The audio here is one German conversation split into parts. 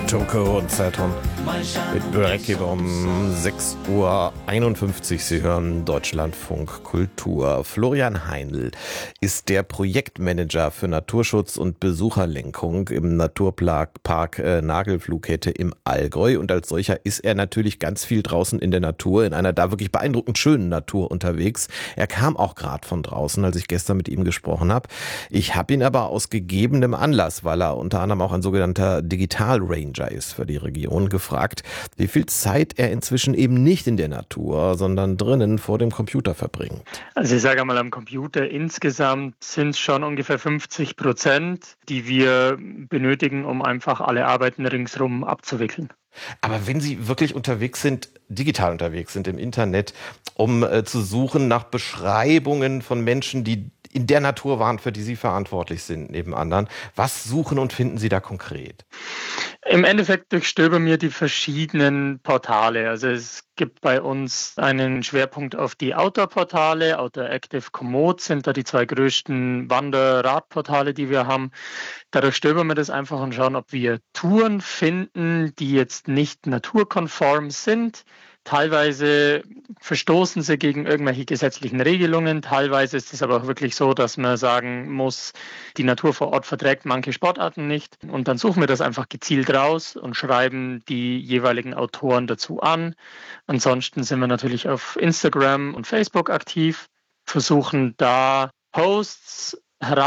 Toko und Zeitung mit Breakgeber um 6:51 Uhr. Sie hören Deutschlandfunk Kultur. Florian Heinl ist der Projektmanager für Naturschutz und Besucherlenkung im Naturpark Nagelflughette im Allgäu. Und als solcher ist er natürlich ganz viel draußen in der Natur, in einer da wirklich beeindruckend schönen Natur unterwegs. Er kam auch gerade von draußen, als ich gestern mit ihm gesprochen habe. Ich habe ihn aber aus gegebenem Anlass, weil er unter anderem auch ein sogenannter Digital Ranger ist für die Region, gefragt, wie viel Zeit er inzwischen eben nicht in der Natur, sondern drinnen vor dem Computer verbringt. Also ich sage einmal, am Computer insgesamt sind es schon ungefähr 50%, die wir benötigen, um einfach alle Arbeiten ringsherum abzuwickeln. Aber wenn Sie wirklich unterwegs sind, digital unterwegs sind im Internet, um zu suchen nach Beschreibungen von Menschen, die in der Natur waren, für die Sie verantwortlich sind, neben anderen, was suchen und finden Sie da konkret? Im Endeffekt durchstöbern wir die verschiedenen Portale. Also es gibt bei uns einen Schwerpunkt auf die Outdoor-Portale. Outdoor Active, Komoot sind da die zwei größten Wander-Radportale, die wir haben. Da durchstöbern wir das einfach und schauen, ob wir Touren finden, die jetzt nicht naturkonform sind. Teilweise verstoßen sie gegen irgendwelche gesetzlichen Regelungen. Teilweise ist es aber auch wirklich so, dass man sagen muss, die Natur vor Ort verträgt manche Sportarten nicht. Und dann suchen wir das einfach gezielt raus und schreiben die jeweiligen Autoren dazu an. Ansonsten sind wir natürlich auf Instagram und Facebook aktiv, versuchen da Posts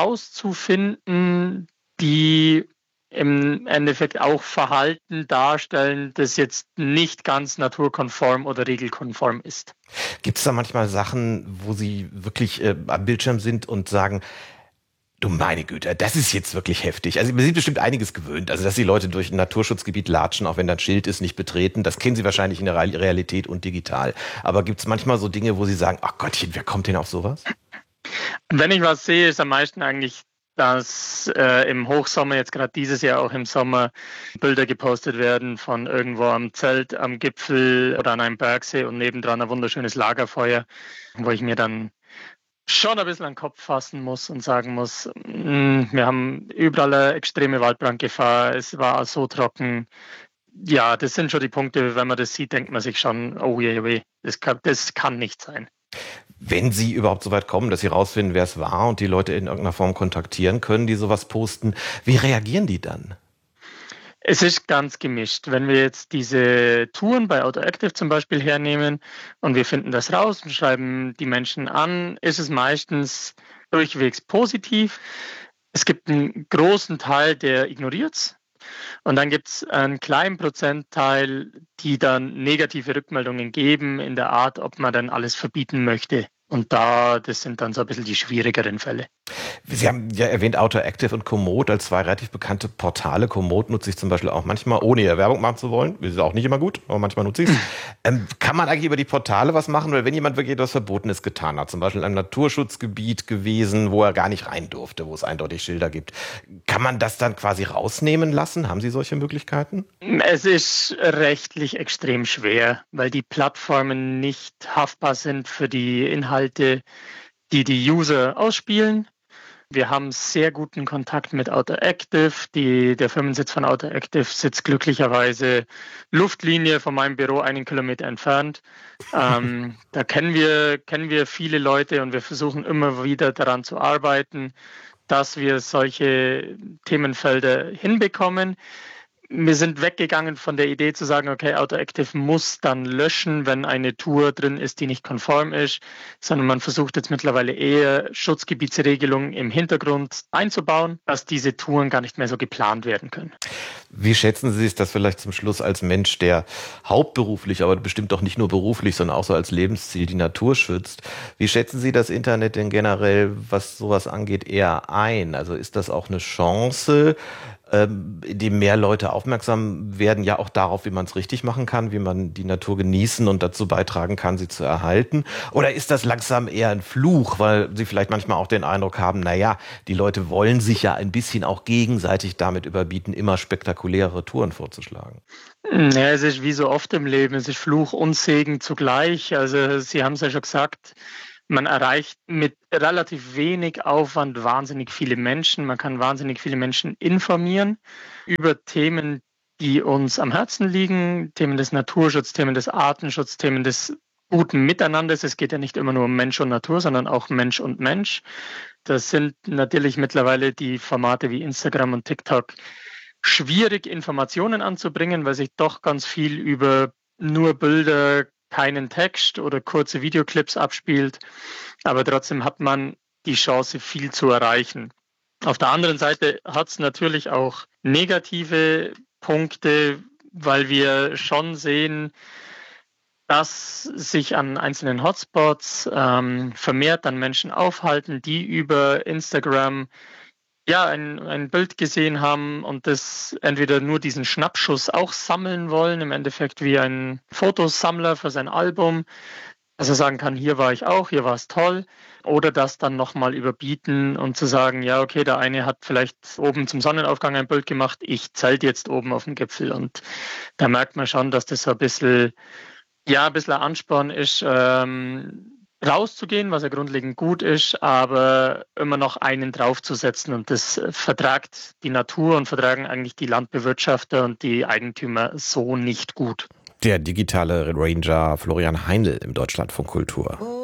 herauszufinden, die im Endeffekt auch Verhalten darstellen, das jetzt nicht ganz naturkonform oder regelkonform ist. Gibt es da manchmal Sachen, wo Sie wirklich am Bildschirm sind und sagen, du meine Güte, das ist jetzt wirklich heftig. Also man sind bestimmt einiges gewöhnt. Also dass die Leute durch ein Naturschutzgebiet latschen, auch wenn da ein Schild ist, nicht betreten, das kennen Sie wahrscheinlich in der Realität und digital. Aber gibt es manchmal so Dinge, wo Sie sagen, ach Gottchen, wer kommt denn auf sowas? Wenn ich was sehe, ist am meisten eigentlich, dass im Hochsommer, jetzt gerade dieses Jahr auch im Sommer, Bilder gepostet werden von irgendwo am Zelt, am Gipfel oder an einem Bergsee und nebendran ein wunderschönes Lagerfeuer, wo ich mir dann schon ein bisschen an den Kopf fassen muss und sagen muss, wir haben überall eine extreme Waldbrandgefahr, es war so trocken. Ja, das sind schon die Punkte, wenn man das sieht, denkt man sich schon, oh je, das kann nicht sein. Wenn Sie überhaupt so weit kommen, dass Sie rausfinden, wer es war und die Leute in irgendeiner Form kontaktieren können, die sowas posten, wie reagieren die dann? Es ist ganz gemischt. Wenn wir jetzt diese Touren bei Outdoor Active zum Beispiel hernehmen und wir finden das raus und schreiben die Menschen an, ist es meistens durchwegs positiv. Es gibt einen großen Teil, der ignoriert es. Und dann gibt es einen kleinen Prozentteil, die dann negative Rückmeldungen geben in der Art, ob man dann alles verbieten möchte. Und das sind dann so ein bisschen die schwierigeren Fälle. Sie haben ja erwähnt Outdoor Active und Komoot als zwei relativ bekannte Portale. Komoot nutze ich zum Beispiel auch manchmal, ohne ihr Werbung machen zu wollen. Das ist auch nicht immer gut, aber manchmal nutze ich es. Kann man eigentlich über die Portale was machen? Oder wenn jemand wirklich etwas Verbotenes getan hat, zum Beispiel in einem Naturschutzgebiet gewesen, wo er gar nicht rein durfte, wo es eindeutig Schilder gibt, kann man das dann quasi rausnehmen lassen? Haben Sie solche Möglichkeiten? Es ist rechtlich extrem schwer, weil die Plattformen nicht haftbar sind für die Inhalte, die die User ausspielen. Wir haben sehr guten Kontakt mit Outdoor Active. Der Firmensitz von Outdoor Active sitzt glücklicherweise Luftlinie von meinem Büro 1 Kilometer entfernt. Da kennen wir viele Leute und wir versuchen immer wieder daran zu arbeiten, dass wir solche Themenfelder hinbekommen. Wir sind weggegangen von der Idee zu sagen, okay, Outdoor Active muss dann löschen, wenn eine Tour drin ist, die nicht konform ist, sondern man versucht jetzt mittlerweile eher Schutzgebietsregelungen im Hintergrund einzubauen, dass diese Touren gar nicht mehr so geplant werden können. Wie schätzen Sie es das vielleicht zum Schluss als Mensch, der hauptberuflich, aber bestimmt doch nicht nur beruflich, sondern auch so als Lebensziel die Natur schützt? Wie schätzen Sie das Internet denn generell, was sowas angeht, eher ein? Also ist das auch eine Chance, indem mehr Leute aufmerksam werden, ja auch darauf, wie man es richtig machen kann, wie man die Natur genießen und dazu beitragen kann, sie zu erhalten? Oder ist das langsam eher ein Fluch, weil Sie vielleicht manchmal auch den Eindruck haben, naja, die Leute wollen sich ja ein bisschen auch gegenseitig damit überbieten, immer spektakulärere Touren vorzuschlagen? Ja, es ist wie so oft im Leben, es ist Fluch und Segen zugleich. Also Sie haben es ja schon gesagt, man erreicht mit relativ wenig Aufwand wahnsinnig viele Menschen. Man kann wahnsinnig viele Menschen informieren über Themen, die uns am Herzen liegen. Themen des Naturschutzes, Themen des Artenschutzes, Themen des guten Miteinanders. Es geht ja nicht immer nur um Mensch und Natur, sondern auch Mensch und Mensch. Das sind natürlich mittlerweile die Formate wie Instagram und TikTok schwierig, Informationen anzubringen, weil sich doch ganz viel über nur Bilder, keinen Text oder kurze Videoclips abspielt. Aber trotzdem hat man die Chance, viel zu erreichen. Auf der anderen Seite hat es natürlich auch negative Punkte, weil wir schon sehen, dass sich an einzelnen Hotspots vermehrt dann Menschen aufhalten, die über Instagram ein Bild gesehen haben und das entweder nur diesen Schnappschuss auch sammeln wollen, im Endeffekt wie ein Fotosammler für sein Album, dass er sagen kann, hier war ich auch, hier war es toll, oder das dann nochmal überbieten und zu sagen, ja okay, der eine hat vielleicht oben zum Sonnenaufgang ein Bild gemacht, ich zelte jetzt oben auf dem Gipfel, und da merkt man schon, dass das so ein bisschen ein Ansporn ist, rauszugehen, was ja grundlegend gut ist, aber immer noch einen draufzusetzen, und das vertragt die Natur und vertragen eigentlich die Landbewirtschafter und die Eigentümer so nicht gut. Der digitale Ranger Florian Heindl im Deutschlandfunk Kultur.